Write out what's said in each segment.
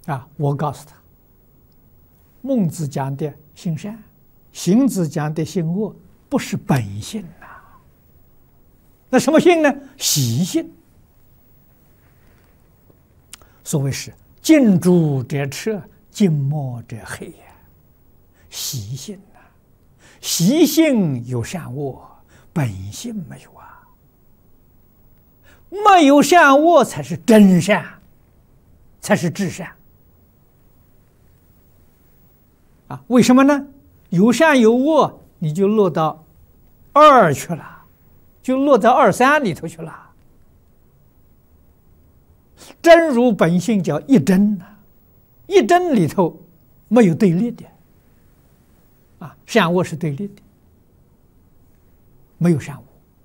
我告诉他，孟子讲的行善，荀子讲的行恶，不是本性呐。那什么性呢？习性。所谓是近朱者赤，近墨者黑呀，习性啊，习性有善恶，本性没有啊。没有善恶才是真善，才是至善为什么呢？有善有恶，你就落到二去了，就落到二三里头去了。真如本性叫一真一真里头没有对立的善恶是对立的，没有善恶，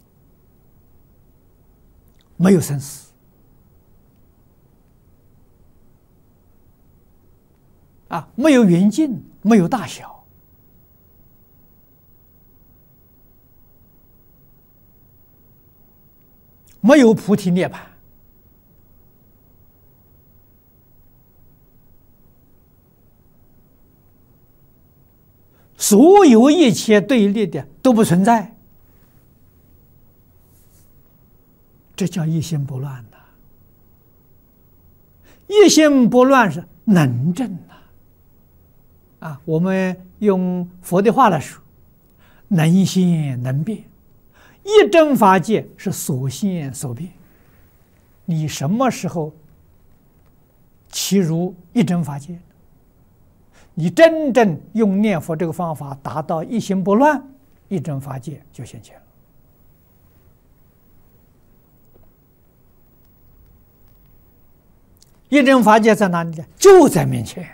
没有生死没有远近，没有大小，没有菩提涅槃。所有一切对立的都不存在，这叫一心不乱呐。一心不乱是能证我们用佛的话来说，能现能变。一真法界是所现所变，你什么时候契入一真法界？你真正用念佛这个方法达到一心不乱，一真法界就现前了。一真法界在哪里呢？就在面前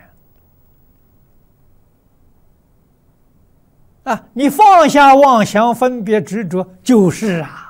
你放下妄想分别执着就是